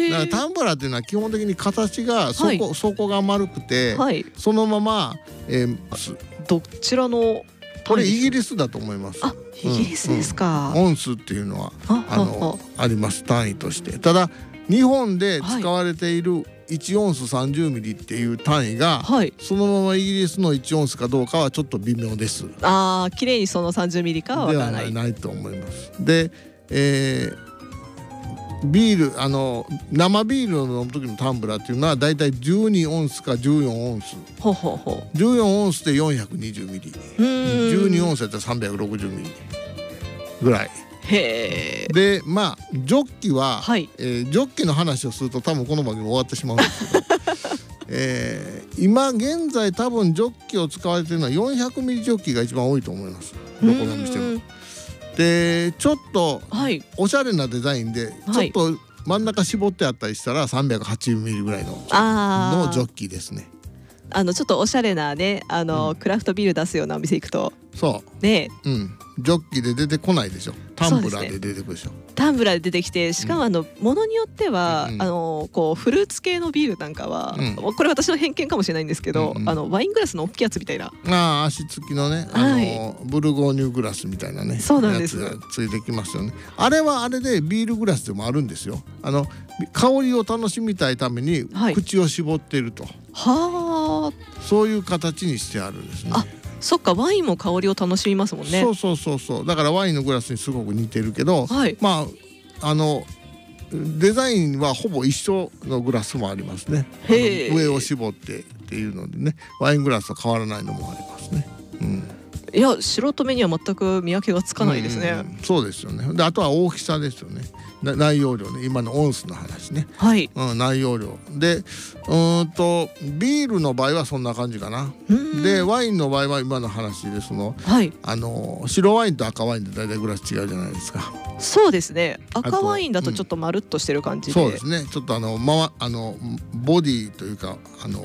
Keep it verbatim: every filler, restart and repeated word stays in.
だからタンブラーっていうのは基本的に形が底、はい、底が丸くて、はい、そのまま、えー、 どちらのこれイギリスだと思います。 あ、イギリスですか。 うんうん、オンスっていうのはああのあります、単位として。ただ日本で使われているいちオンスさんじゅうミリっていう単位が、はい、そのままイギリスのいちオンスかどうかはちょっと微妙です。 ああ、綺麗にそのさんじゅうミリかはわからない。 ではないと思います。で、えー、ビールあの生ビールを飲む時のタンブラーっていうのはだいたいじゅうにオンスかじゅうよんオンス。 ほうほうほう。 じゅうよんオンスでよんひゃくにじゅうミリ。じゅうにオンスやったらさんびゃくろくじゅうミリぐらい。 へー。 でまあジョッキは、はい、えー、ジョッキの話をすると多分この番組終わってしまうんですけど、えー、今現在多分ジョッキを使われているのはよんひゃくミリジョッキが一番多いと思います。どこの店も。でちょっとおしゃれなデザインで、はい、ちょっと真ん中絞ってあったりしたらさんびゃくはちじゅうミリぐらいののジョッキですね。 あのちょっとおしゃれなね、あの、うん、クラフトビール出すようなお店行くとそうね、 うん、ジョッキで出てこないでしょ。タンブラーで出てくるでしょ。 タンブラーで出てきて、しかもあの、うん、ものによっては、うん、あのこうフルーツ系のビールなんかは、うん、これ私の偏見かもしれないんですけど、うんうん、あのワイングラスの大きいやつみたいな、 ああ足つきのね、あの、はい、ブルゴーニュグラスみたいなね、 そうなんですやつがついてきますよね。あれはあれでビールグラスでもあるんですよ。あの香りを楽しみたいために口を絞っていると、 はあ、 そういう形にしてあるんですね。 あ、そっか、ワインも香りを楽しみますもんね。 そうそうそうそう。だからワインのグラスにすごく似てるけど、はい、まああのデザインはほぼ一緒のグラスもありますね。へー、上を絞ってっていうのでね、ワイングラスと変わらないのもありますね。うん、 いや素人目には全く見分けがつかないですね。 うんうん、そうですよね。であとは大きさですよね。内容量ね、今のオンスの話ね、 はい、 うん、内容量で、うんとビールの場合はそんな感じかな。でワインの場合は今の話でその、はい、あの白ワインと赤ワインで大体グラス違うじゃないですか。 そうですね。赤ワインだとちょっとまるっとしてる感じで、 うん、そうですね。ちょっとあの、まわ、あのボディというかあの